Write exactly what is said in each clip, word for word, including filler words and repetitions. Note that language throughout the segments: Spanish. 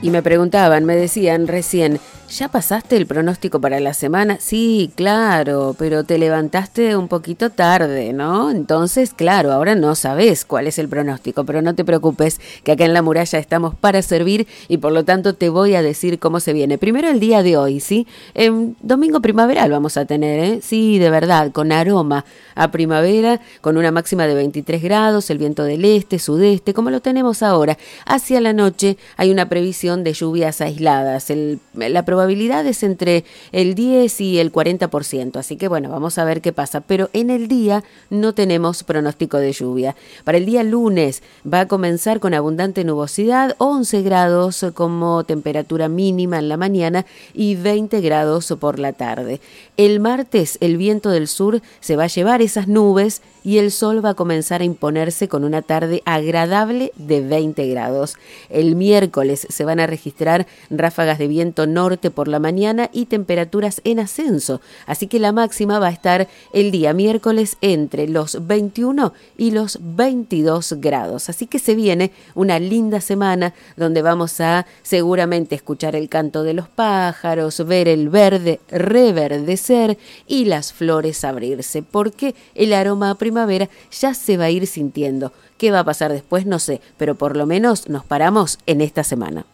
Y me preguntaban, me decían recién, ¿ya pasaste el pronóstico para la semana? Sí, claro, pero te levantaste un poquito tarde, ¿no? Entonces, claro, ahora no sabés cuál es el pronóstico, pero no te preocupes, que acá en La Muralla estamos para servir y por lo tanto te voy a decir cómo se viene. Primero el día de hoy, ¿sí? Eh, domingo primaveral vamos a tener, ¿eh? Sí, de verdad, con aroma a primavera, con una máxima de veintitrés grados, el viento del este, sudeste, como lo tenemos ahora. Hacia la noche hay una previsión de lluvias aisladas. El, la probabilidad es entre el diez y el cuarenta por ciento, así que bueno, vamos a ver qué pasa. Pero en el día no tenemos pronóstico de lluvia. Para el día lunes va a comenzar con abundante nubosidad, once grados como temperatura mínima en la mañana y veinte grados por la tarde. El martes el viento del sur se va a llevar esas nubes y el sol va a comenzar a imponerse con una tarde agradable de veinte grados. El miércoles se van a registrar ráfagas de viento norte por la mañana y temperaturas en ascenso, así que la máxima va a estar el día miércoles entre los veintiuno y los veintidós grados, así que se viene una linda semana donde vamos a seguramente escuchar el canto de los pájaros, ver el verde reverdecer y las flores abrirse, porque el aroma a primavera ya se va a ir sintiendo. ¿Qué va a pasar después? No sé, pero por lo menos nos paramos en esta semana.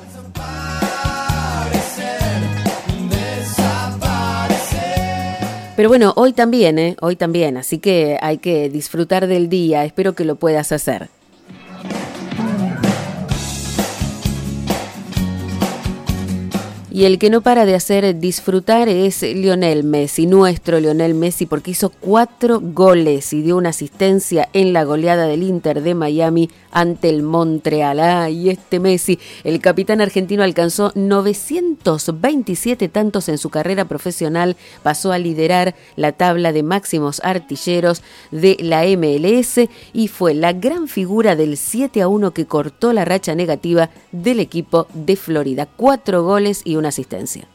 Pero bueno, hoy también, ¿eh? Hoy también, así que hay que disfrutar del día, espero que lo puedas hacer. Y el que no para de hacer disfrutar es Lionel Messi, nuestro Lionel Messi, porque hizo cuatro goles y dio una asistencia en la goleada del Inter de Miami ante el Montreal. Ah, y este Messi, el capitán argentino, alcanzó novecientos veintisiete tantos en su carrera profesional, pasó a liderar la tabla de máximos artilleros de la M L S y fue la gran figura del siete a uno que cortó la racha negativa del equipo de Florida. Cuatro goles y una asistencia.